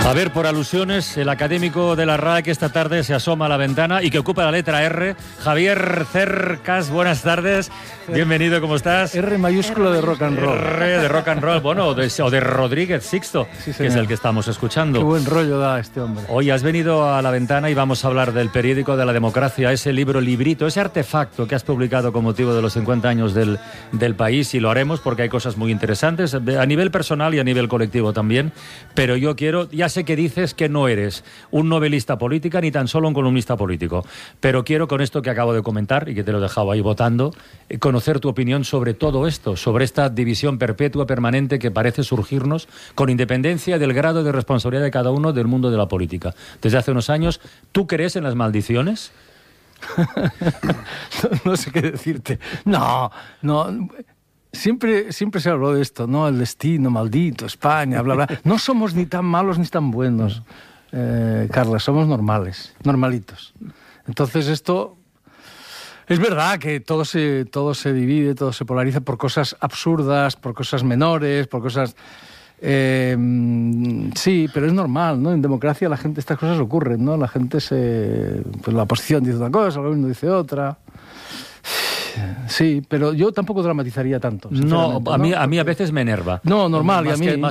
A ver, por alusiones, el académico de la RAE que esta tarde se asoma a la ventana y que ocupa la letra R, Javier Cercas, buenas tardes, bienvenido, ¿cómo estás? R mayúsculo de rock and roll. R de rock and roll, bueno, o de Rodríguez Sixto, sí, que es el que estamos escuchando. Qué buen rollo da este hombre. Hoy has venido a la ventana y vamos a hablar del periódico de la democracia, ese librito, ese artefacto que has publicado con motivo de los 50 años del país, y lo haremos porque hay cosas muy interesantes a nivel personal y a nivel colectivo también, pero yo quiero, ya sé que dices que no eres un novelista política ni tan solo un columnista político, pero quiero, con esto que acabo de comentar y que te lo he dejado ahí votando, conocer tu opinión sobre todo esto, sobre esta división perpetua, permanente que parece surgirnos con independencia del grado de responsabilidad de cada uno del mundo de la política. Desde hace unos años, ¿tú crees en las maldiciones? No sé qué decirte. No. Siempre se habló de esto, ¿no? El destino maldito, España, bla, bla. No somos ni tan malos ni tan buenos, Carla, somos normalitos. Entonces esto... Es verdad que todo se divide, todo se polariza por cosas absurdas, por cosas menores, por cosas... sí, pero es normal, ¿no? En democracia estas cosas ocurren, ¿no? La gente pues la oposición dice una cosa, el gobierno dice otra... Sí, pero yo tampoco dramatizaría tanto. No, a mí a veces me enerva. No, normal, y a mí...